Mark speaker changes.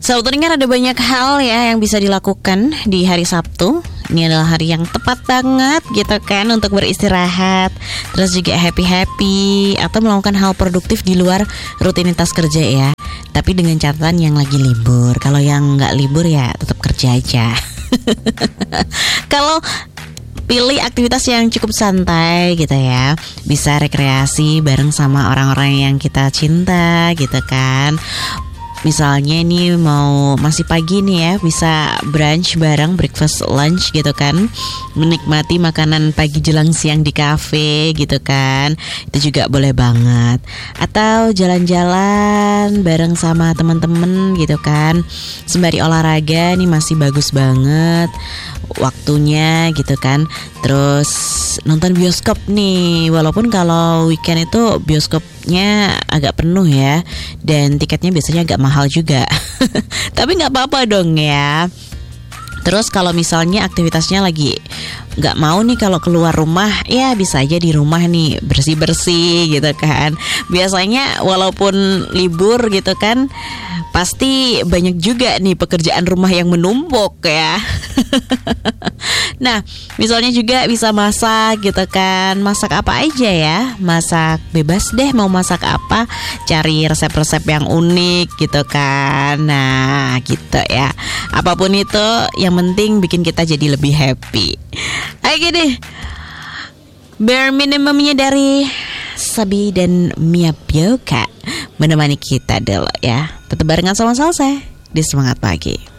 Speaker 1: Sebetulnya kan ada banyak hal ya yang bisa dilakukan di hari Sabtu. Ini adalah hari yang tepat banget gitu kan untuk beristirahat, terus juga happy-happy atau melakukan hal produktif di luar rutinitas kerja ya. Tapi dengan catatan yang lagi libur. Kalau yang nggak libur ya tetap kerja aja. Kalau pilih aktivitas yang cukup santai gitu ya, bisa rekreasi bareng sama orang-orang yang kita cinta gitu kan. Misalnya ini mau masih pagi nih ya, bisa brunch bareng, breakfast lunch gitu kan. Menikmati makanan pagi jelang siang di kafe gitu kan. Itu juga boleh banget. Atau jalan-jalan bareng sama teman-teman gitu kan. Sembari olahraga nih masih bagus banget waktunya gitu kan. Terus nonton bioskop nih, walaupun kalau weekend itu bioskopnya agak penuh ya, dan tiketnya biasanya agak mahal juga. Tapi nggak apa-apa dong ya. Terus kalau misalnya aktivitasnya lagi nggak mau nih kalau keluar rumah, ya bisa aja di rumah nih bersih-bersih gitu kan. Biasanya walaupun libur gitu kan, pasti banyak juga nih pekerjaan rumah yang menumpuk ya. Nah, misalnya juga bisa masak gitu kan. Masak apa aja ya, masak bebas deh mau masak apa. Cari resep-resep yang unik gitu kan. Nah gitu ya. Apapun itu yang penting bikin kita jadi lebih happy. Oke deh, bare minimumnya dari Sabi dan Mia Bioka menemani kita dulu ya. Tetap barengan sama Salsa di Semangat Pagi.